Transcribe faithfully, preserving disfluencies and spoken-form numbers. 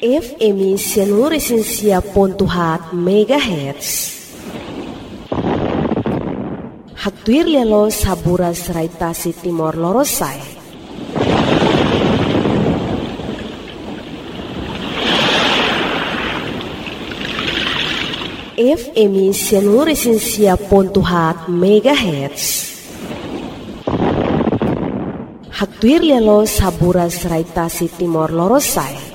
F M Sianuresensia pontuhat megahertz. Haktuir lelo sabura seraitasi Timor Lorosai. F M Sianuresensia pontuhat megahertz. Haktuir lelo sabura seraitasi Timor Lorosai.